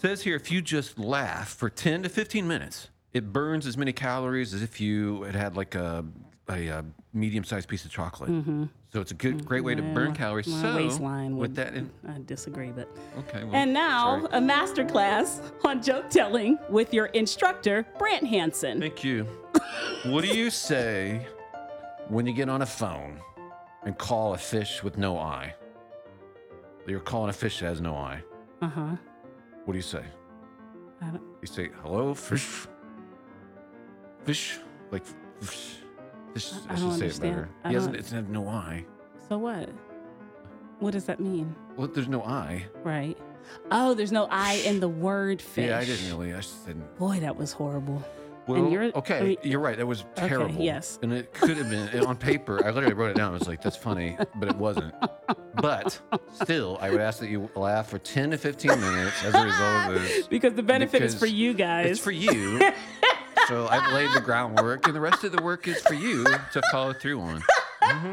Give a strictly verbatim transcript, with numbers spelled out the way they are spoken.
says here, if you just laugh for ten to fifteen minutes, it burns as many calories as if you had had like a, a, a medium-sized piece of chocolate. Mm-hmm. So it's a good, great way to burn my, calories. My so waistline with would, that, in, I disagree, but. okay. Well, And now sorry. a master class on joke telling with your instructor, Brant Hansen. Thank you. What do you say when you get on a phone and call a fish with no eye? You're calling a fish that has no eye. Uh huh. What do you say? I don't, You say, hello, fish. Fish. Like, fish. Fish. I- I I should don't say it understand. better. I He hasn't, don't- it's have no eye. so what? What does that mean? Well, there's no eye. Right. Oh, there's no I in the word fish. Yeah, I didn't really. I just didn't. Boy, that was horrible. Well, you're- okay, I mean- you're right. That was Okay, terrible. yes. And it could have been on paper. I literally wrote it down. I was like, that's funny, but it wasn't. But still, I would ask that you laugh for ten to fifteen minutes as a result of this. Because the benefit is Because for you guys. It's for you. So I've laid the groundwork, and the rest of the work is for you to follow through on. Mm-hmm.